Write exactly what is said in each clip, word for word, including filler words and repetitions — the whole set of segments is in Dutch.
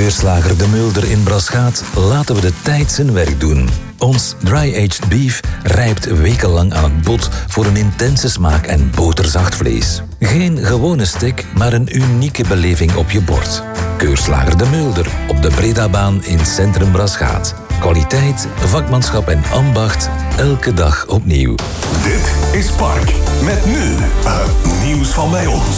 Keurslager De Mulder in Braschaat laten we de tijd zijn werk doen. Ons dry-aged beef rijpt wekenlang aan het bot voor een intense smaak en boterzacht vlees. Geen gewone steak, maar een unieke beleving op je bord. Keurslager De Mulder op de Bredabaan in Centrum Braschaat. Kwaliteit, vakmanschap en ambacht, elke dag opnieuw. Dit is Park, met nu het nieuws van bij ons.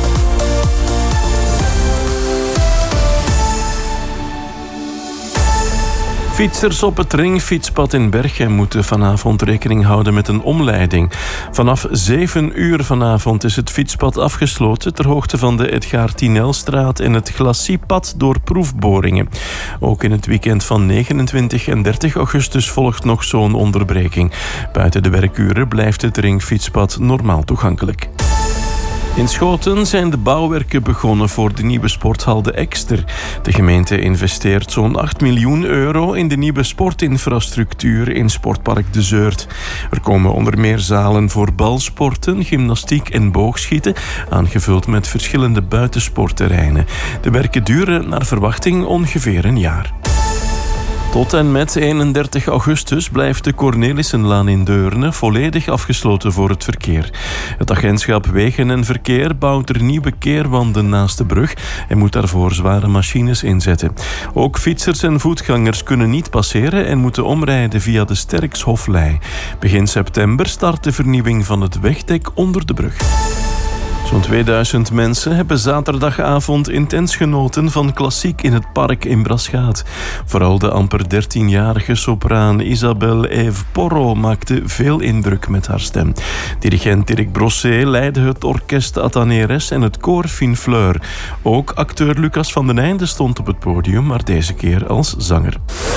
Fietsers op het ringfietspad in Berchem moeten vanavond rekening houden met een omleiding. Vanaf zeven uur vanavond is het fietspad afgesloten ter hoogte van de Edgar Tinelstraat en het Glaciepad door proefboringen. Ook in het weekend van negenentwintig en dertig augustus volgt nog zo'n onderbreking. Buiten de werkuren blijft het ringfietspad normaal toegankelijk. In Schoten zijn de bouwwerken begonnen voor de nieuwe sporthal De Ekster. De gemeente investeert zo'n acht miljoen euro in de nieuwe sportinfrastructuur in Sportpark De Zeurt. Er komen onder meer zalen voor balsporten, gymnastiek en boogschieten, aangevuld met verschillende buitensportterreinen. De werken duren naar verwachting ongeveer een jaar. Tot en met eenendertig augustus blijft de Cornelissenlaan in Deurne volledig afgesloten voor het verkeer. Het agentschap Wegen en Verkeer bouwt er nieuwe keerwanden naast de brug en moet daarvoor zware machines inzetten. Ook fietsers en voetgangers kunnen niet passeren en moeten omrijden via de Sterkshoflei. Begin september start de vernieuwing van het wegdek onder de brug. Zo'n tweeduizend mensen hebben zaterdagavond intens genoten van klassiek in het park in Braschaat. Vooral de amper dertienjarige sopraan Isabelle Eve Porro maakte veel indruk met haar stem. Dirigent Dirk Brosset leidde het orkest Ataneres en het koor Fine Fleur. Ook acteur Lucas van den Einde stond op het podium, maar deze keer als zanger.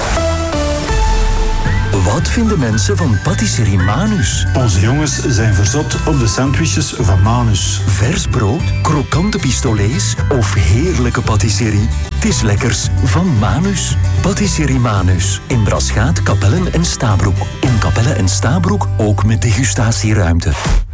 Wat vinden mensen van patisserie Manus? Onze jongens zijn verzot op de sandwiches van Manus. Vers brood, krokante pistolets of heerlijke patisserie? Het is lekkers van Manus. Patisserie Manus. In Braschaat, Kapellen en Stabroek. In Kapellen en Stabroek ook met degustatieruimte.